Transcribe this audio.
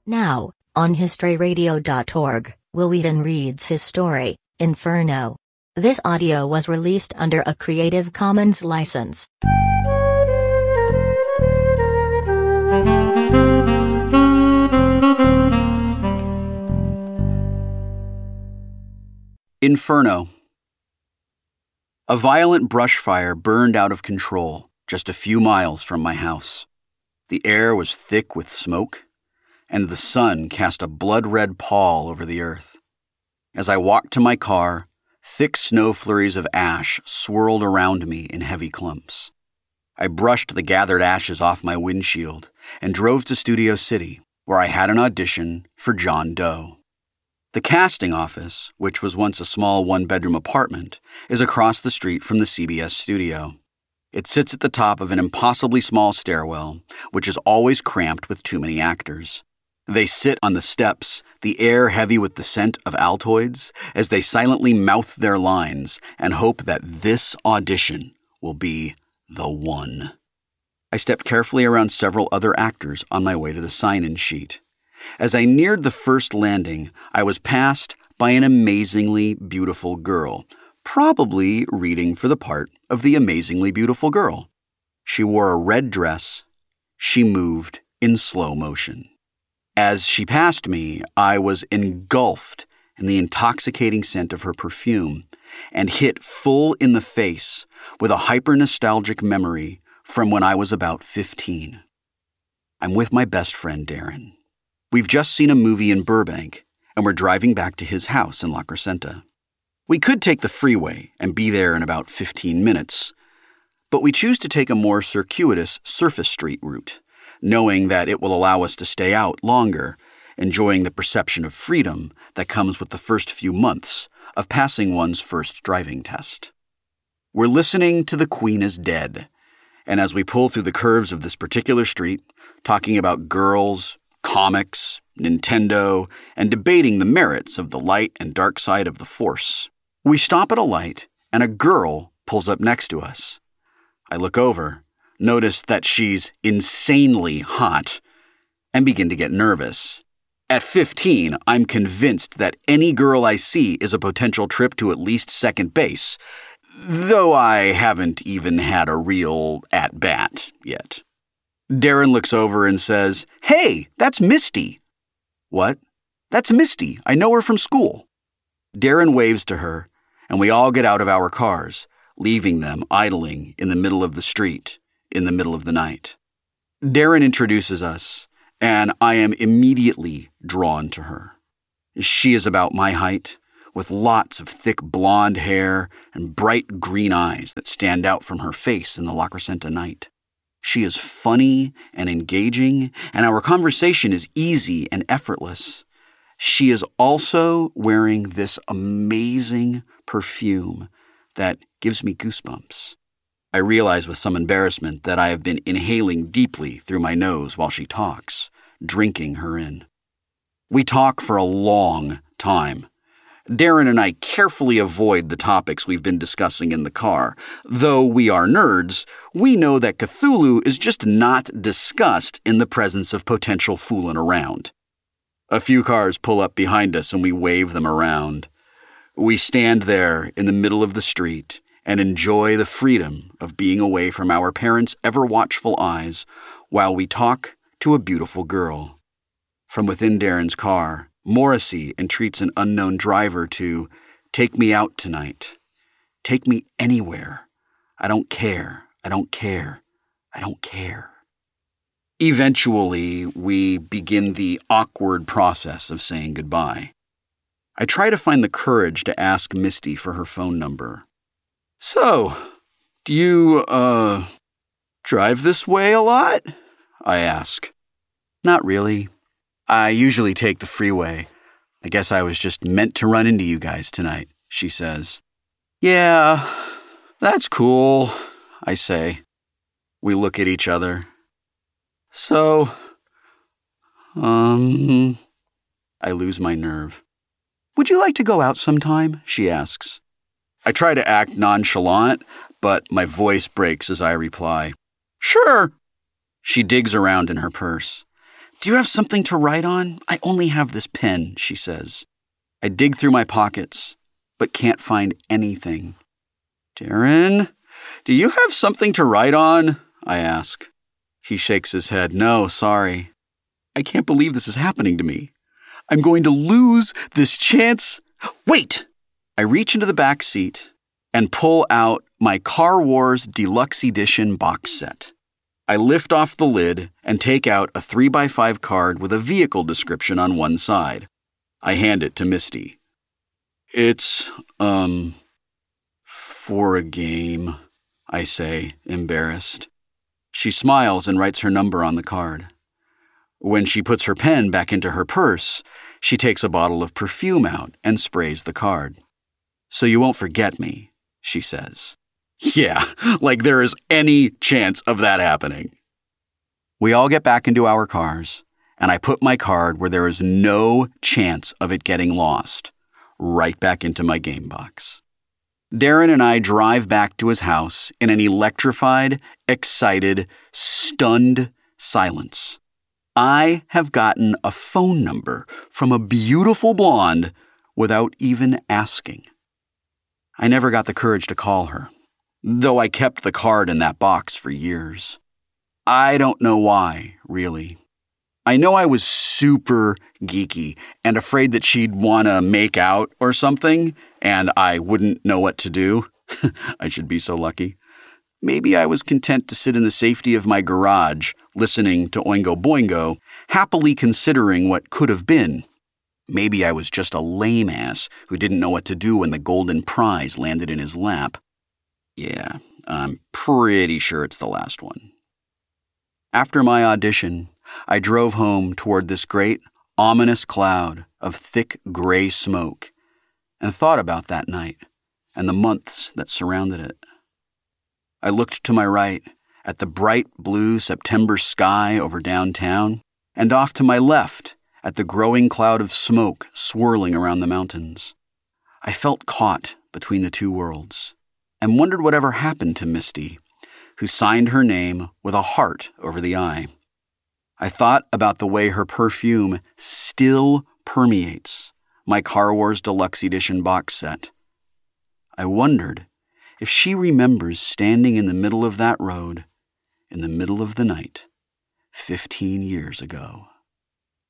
Now, on historyradio.org, Will Wheaton reads his story, Inferno. This audio was released under a Creative Commons license. Inferno. A violent brush fire burned out of control just a few miles from my house. The air was thick with smoke, and the sun cast a blood-red pall over the earth. As I walked to my car, thick snow flurries of ash swirled around me in heavy clumps. I brushed the gathered ashes off my windshield and drove to Studio City, where I had an audition for John Doe. The casting office, which was once a small one-bedroom apartment, is across the street from the CBS studio. It sits at the top of an impossibly small stairwell, which is always cramped with too many actors. They sit on the steps, the air heavy with the scent of Altoids, as they silently mouth their lines and hope that this audition will be the one. I stepped carefully around several other actors on my way to the sign-in sheet. As I neared the first landing, I was passed by an amazingly beautiful girl, probably reading for the part of the amazingly beautiful girl. She wore a red dress. She moved in slow motion. As she passed me, I was engulfed in the intoxicating scent of her perfume and hit full in the face with a hyper-nostalgic memory from when I was about 15. I'm with my best friend, Darren. We've just seen a movie in Burbank, and we're driving back to his house in La Crescenta. We could take the freeway and be there in about 15 minutes, but we choose to take a more circuitous surface street route, knowing that it will allow us to stay out longer, enjoying the perception of freedom that comes with the first few months of passing one's first driving test. We're listening to The Queen is Dead, and as we pull through the curves of this particular street, talking about girls, comics, Nintendo, and debating the merits of the light and dark side of the Force, we stop at a light and a girl pulls up next to us. I look over, notice that she's insanely hot, and begin to get nervous. At 15, I'm convinced that any girl I see is a potential trip to at least second base, though I haven't even had a real at-bat yet. Darren looks over and says, "Hey, that's Misty." "What?" "That's Misty. I know her from school." Darren waves to her, and we all get out of our cars, leaving them idling in the middle of the street in the middle of the night. Darren introduces us, and I am immediately drawn to her. She is about my height, with lots of thick blonde hair and bright green eyes that stand out from her face in the La Crescenta night. She is funny and engaging, and our conversation is easy and effortless. She is also wearing this amazing perfume that gives me goosebumps. I realize with some embarrassment that I have been inhaling deeply through my nose while she talks, drinking her in. We talk for a long time. Darren and I carefully avoid the topics we've been discussing in the car. Though we are nerds, we know that Cthulhu is just not discussed in the presence of potential fooling around. A few cars pull up behind us and we wave them around. We stand there in the middle of the street and enjoy the freedom of being away from our parents' ever-watchful eyes while we talk to a beautiful girl. From within Darren's car, Morrissey entreats an unknown driver to take me out tonight. Take me anywhere. I don't care. I don't care. I don't care. Eventually, we begin the awkward process of saying goodbye. I try to find the courage to ask Misty for her phone number. "So, do you, drive this way a lot?" I ask. "Not really. I usually take the freeway. I guess I was just meant to run into you guys tonight," she says. "Yeah, that's cool," I say. We look at each other. "So, I lose my nerve. "Would you like to go out sometime?" she asks. I try to act nonchalant, but my voice breaks as I reply, "Sure." She digs around in her purse. Do you have something to write on? I only have this pen, she says. I dig through my pockets, but can't find anything. Darren, do you have something to write on? I ask. He shakes his head. No, sorry. I can't believe this is happening to me. I'm going to lose this chance. Wait! I reach into the back seat and pull out my Car Wars Deluxe Edition box set. I lift off the lid and take out a 3x5 card with a vehicle description on one side. I hand it to Misty. It's, for a game, I say, embarrassed. She smiles and writes her number on the card. When she puts her pen back into her purse, she takes a bottle of perfume out and sprays the card. So you won't forget me, she says. Yeah, like there is any chance of that happening. We all get back into our cars, and I put my card where there is no chance of it getting lost, right back into my game box. Darren and I drive back to his house in an electrified, excited, stunned silence. I have gotten a phone number from a beautiful blonde without even asking. I never got the courage to call her, though I kept the card in that box for years. I don't know why, really. I know I was super geeky and afraid that she'd want to make out or something, and I wouldn't know what to do. I should be so lucky. Maybe I was content to sit in the safety of my garage, listening to Oingo Boingo, happily considering what could have been. Maybe I was just a lame ass who didn't know what to do when the golden prize landed in his lap. Yeah, I'm pretty sure it's the last one. After my audition, I drove home toward this great, ominous cloud of thick gray smoke and thought about that night and the months that surrounded it. I looked to my right at the bright blue September sky over downtown and off to my left at the growing cloud of smoke swirling around the mountains. I felt caught between the two worlds and wondered whatever happened to Misty, who signed her name with a heart over the I. I thought about the way her perfume still permeates my Car Wars Deluxe Edition box set. I wondered if she remembers standing in the middle of that road, in the middle of the night, 15 years ago.